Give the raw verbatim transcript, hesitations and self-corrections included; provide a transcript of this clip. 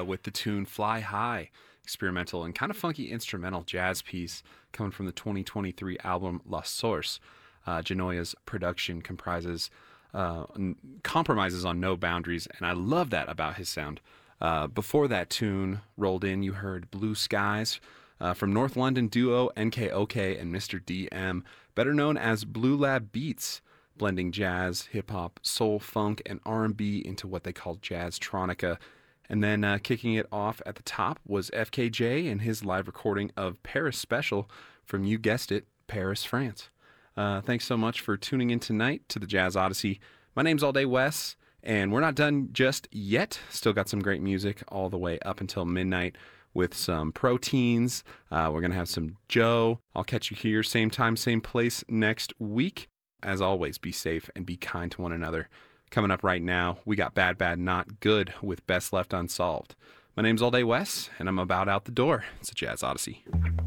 uh, with the tune Fly High, experimental and kind of funky instrumental jazz piece coming from the twenty twenty-three album La Source. Uh, Genoya's production comprises uh, n- compromises on no boundaries, and I love that about his sound. Uh, before that tune rolled in, you heard Blue Skies uh, from North London duo N K O K and Mister D M, better known as Blue Lab Beats, blending jazz, hip-hop, soul, funk, and R and B into what they call jazz-tronica. And then uh, kicking it off at the top was F K J and his live recording of Paris Special from, you guessed it, Paris, France. Uh, thanks so much for tuning in tonight to the Jazz Odyssey. My name's All Day Wes, and we're not done just yet. Still got some great music all the way up until midnight with some proteins. Uh, we're going to have some Joe. I'll catch you here, same time, same place next week. As always, be safe and be kind to one another. Coming up right now, we got Bad Bad Not Good with Best Left Unsolved. My name's All Day Wes, and I'm about out the door. It's a Jazz Odyssey.